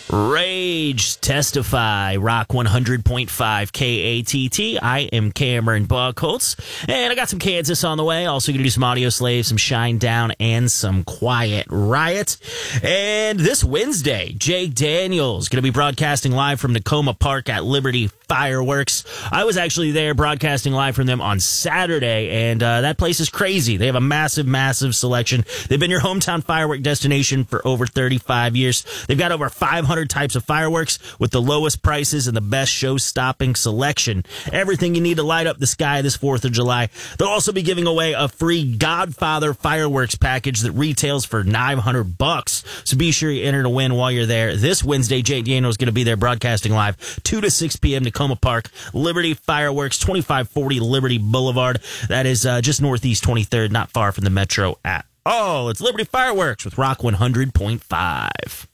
Rage, Testify, Rock 100.5 KATT. I am Cameron Buckholtz, and I got some Kansas on the way. Also going to do some Audio Slave, some Shine Down, and some Quiet Riot. And this Wednesday, Jake Daniels going to be broadcasting live from Tacoma Park at Liberty Fireworks. I was actually there broadcasting live from them on Saturday, and that place is crazy. They have a massive, massive selection. They've been your hometown firework destination for over 35 years. They've got over 500 types of fireworks with the lowest prices and the best show-stopping selection. Everything you need to light up the sky this 4th of July. They'll also be giving away a free Godfather fireworks package that retails for $900. So be sure you enter to win while you're there. This Wednesday, Jake Daniels is going to be there broadcasting live 2 to 6 p.m. Tacoma Park, Liberty Fireworks, 2540 Liberty Boulevard. That is just northeast 23rd, not far from the metro at all. It's Liberty Fireworks with Rock 100.5.